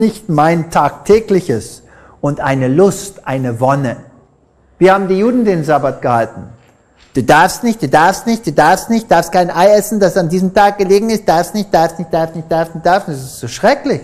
nicht mein tagtägliches und eine Lust, eine Wonne. Wie haben die Juden den Sabbat gehalten? Du darfst nicht, du darfst nicht, du darfst nicht, darfst kein Ei essen, das an diesem Tag gelegen ist, darfst nicht, darfst nicht, darfst nicht, darfst nicht, darfst nicht. Das ist so schrecklich.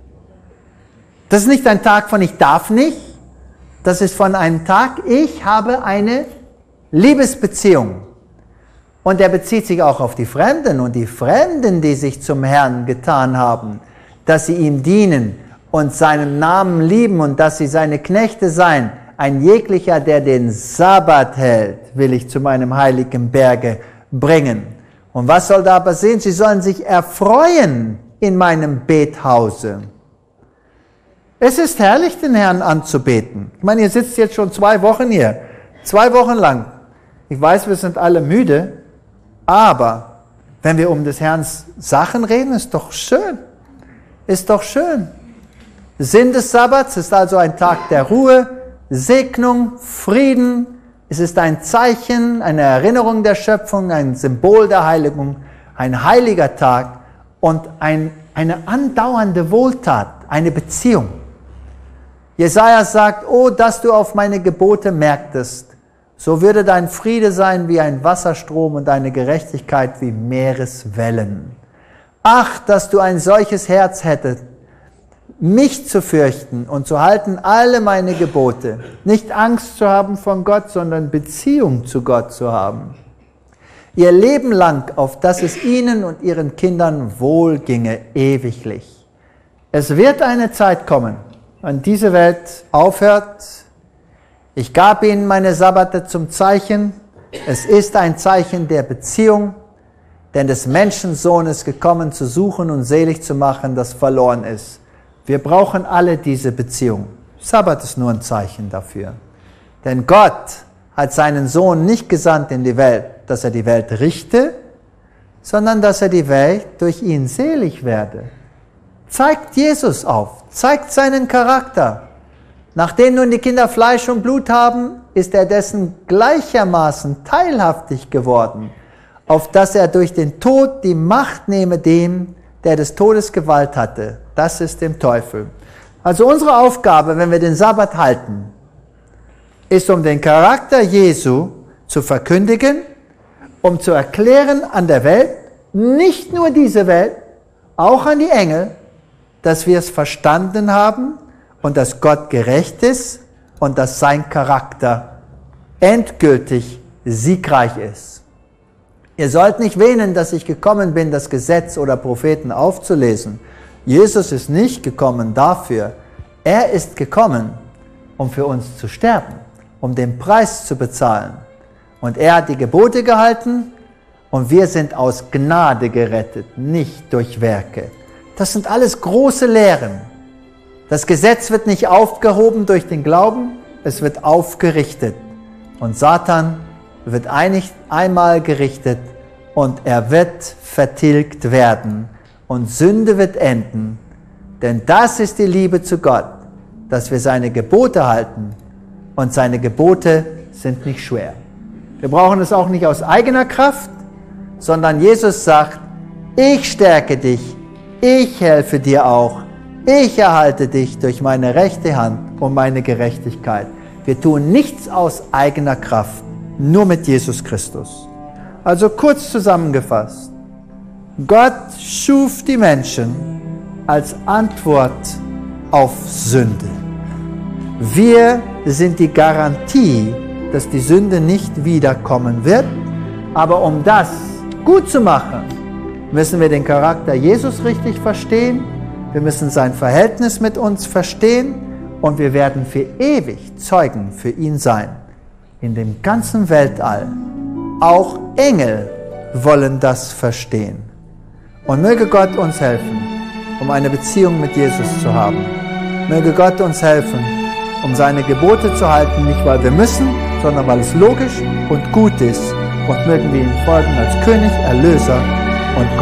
Das ist nicht ein Tag von ich darf nicht, das ist von einem Tag, ich habe eine Liebesbeziehung. Und er bezieht sich auch auf die Fremden und die Fremden, die sich zum Herrn getan haben, dass sie ihm dienen und seinen Namen lieben und dass sie seine Knechte seien. Ein jeglicher, der den Sabbat hält, will ich zu meinem heiligen Berge bringen. Und was soll da passieren? Sie sollen sich erfreuen in meinem Bethause. Es ist herrlich, den Herrn anzubeten. Ich meine, ihr sitzt jetzt schon 2 Wochen hier. 2 Wochen lang. Ich weiß, wir sind alle müde, aber wenn wir um des Herrn Sachen reden, ist doch schön. Ist doch schön. Sinn des Sabbats ist also ein Tag der Ruhe, Segnung, Frieden. Es ist ein Zeichen, eine Erinnerung der Schöpfung, ein Symbol der Heiligung, ein heiliger Tag und eine andauernde Wohltat, eine Beziehung. Jesaja sagt, oh, dass du auf meine Gebote merktest, so würde dein Friede sein wie ein Wasserstrom und deine Gerechtigkeit wie Meereswellen. Ach, dass du ein solches Herz hättest, mich zu fürchten und zu halten alle meine Gebote. Nicht Angst zu haben von Gott, sondern Beziehung zu Gott zu haben. Ihr Leben lang, auf dass es ihnen und ihren Kindern wohl ginge, ewiglich. Es wird eine Zeit kommen, wenn diese Welt aufhört. Ich gab ihnen meine Sabbate zum Zeichen. Es ist ein Zeichen der Beziehung, denn des Menschensohnes gekommen zu suchen und selig zu machen, das verloren ist. Wir brauchen alle diese Beziehung. Sabbat ist nur ein Zeichen dafür. Denn Gott hat seinen Sohn nicht gesandt in die Welt, dass er die Welt richte, sondern dass er die Welt durch ihn selig werde. Zeigt Jesus auf, zeigt seinen Charakter. Nachdem nun die Kinder Fleisch und Blut haben, ist er dessen gleichermaßen teilhaftig geworden, auf dass er durch den Tod die Macht nehme dem, der des Todes Gewalt hatte. Das ist dem Teufel. Also unsere Aufgabe, wenn wir den Sabbat halten, ist, um den Charakter Jesu zu verkündigen, um zu erklären an der Welt, nicht nur diese Welt, auch an die Engel, dass wir es verstanden haben und dass Gott gerecht ist und dass sein Charakter endgültig siegreich ist. Ihr sollt nicht wähnen, dass ich gekommen bin, das Gesetz oder Propheten aufzulesen. Jesus ist nicht gekommen dafür. Er ist gekommen, um für uns zu sterben, um den Preis zu bezahlen. Und er hat die Gebote gehalten und wir sind aus Gnade gerettet, nicht durch Werke. Das sind alles große Lehren. Das Gesetz wird nicht aufgehoben durch den Glauben, es wird aufgerichtet. Und Satan wird einmal gerichtet und er wird vertilgt werden und Sünde wird enden. Denn das ist die Liebe zu Gott, dass wir seine Gebote halten und seine Gebote sind nicht schwer. Wir brauchen es auch nicht aus eigener Kraft, sondern Jesus sagt, ich stärke dich, ich helfe dir auch, ich erhalte dich durch meine rechte Hand und meine Gerechtigkeit. Wir tun nichts aus eigener Kraft, nur mit Jesus Christus. Also kurz zusammengefasst, Gott schuf die Menschen als Antwort auf Sünde. Wir sind die Garantie, dass die Sünde nicht wiederkommen wird, aber um das gut zu machen, müssen wir den Charakter Jesus richtig verstehen, wir müssen sein Verhältnis mit uns verstehen und wir werden für ewig Zeugen für ihn sein. In dem ganzen Weltall. Auch Engel wollen das verstehen. Und möge Gott uns helfen, um eine Beziehung mit Jesus zu haben. Möge Gott uns helfen, um seine Gebote zu halten, nicht weil wir müssen, sondern weil es logisch und gut ist. Und mögen wir ihm folgen als König, Erlöser und Gott.